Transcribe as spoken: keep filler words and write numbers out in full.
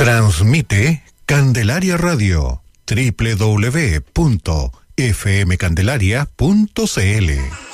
Transmite Candelaria Radio, doble u doble u doble u punto f m candelaria punto c l.